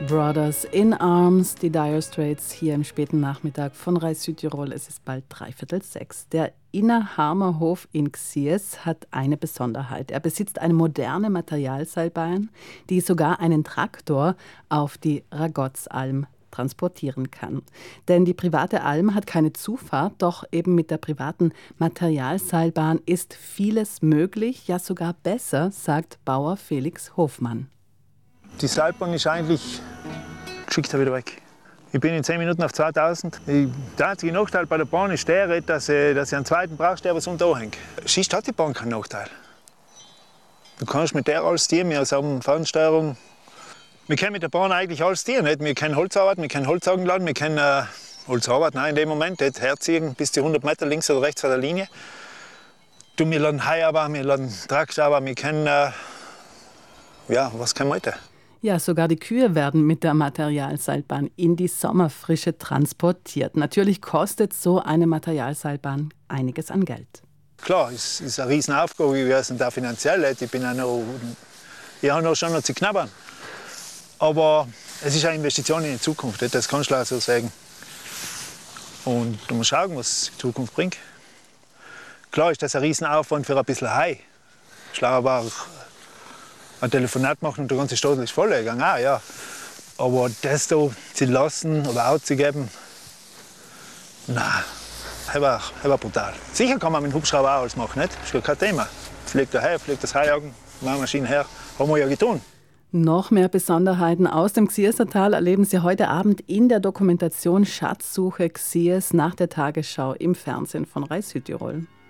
Brothers in Arms, die Dire Straits hier im späten Nachmittag von Reis Südtirol. Es ist bald 5:45. Der Innerharmer in Xies hat eine Besonderheit. Er besitzt eine moderne Materialseilbahn, die sogar einen Traktor auf die Ragotzalm transportieren kann. Denn die private Alm hat keine Zufahrt, doch eben mit der privaten Materialseilbahn ist vieles möglich, ja sogar besser, sagt Bauer Felix Hofmann. Die Seilbahn ist eigentlich geschickt wieder weg. Ich bin in 10 Minuten auf 2000. Der einzige Nachteil bei der Bahn ist der, dass ich einen zweiten brauchst, der was unten anhängt. Schießt hat die Bahn keinen Nachteil. Du kannst mit der alles dienen, wir haben Fernsteuerung. Wir können mit der Bahn eigentlich alles dienen. Nicht? Wir können Holz arbeiten, wir können Holzhaken laden, wir können Holz arbeiten, nein, in dem Moment, nicht herziehen bis zu 100 Meter links oder rechts von der Linie. Wir laden Heu aber, wir laden Traktor aber, wir können, was können wir heute? Ja, sogar die Kühe werden mit der Materialseilbahn in die Sommerfrische transportiert. Natürlich kostet so eine Materialseilbahn einiges an Geld. Klar, es ist eine Riesenaufgabe gewesen, da finanziell. Ich habe noch schon noch zu knabbern. Aber es ist eine Investition in die Zukunft, das kannst du auch so sagen. Und du musst schauen, was die Zukunft bringt. Klar ist das ein Riesenaufwand für ein bisschen Heu. Schlau aber auch ein Telefonat machen und der ganze Stadt ist vollgegangen. Ja. Aber das da zu lassen oder auszugeben, nein, das war brutal. Sicher kann man mit dem Hubschrauber auch alles machen, nicht? Das ist kein Thema. Fliegt der Heu, fliegt das Heujagen, Maschine her, haben wir ja getan. Noch mehr Besonderheiten aus dem Xiesertal erleben Sie heute Abend in der Dokumentation Schatzsuche Xies nach der Tagesschau im Fernsehen von Reis Südtirol.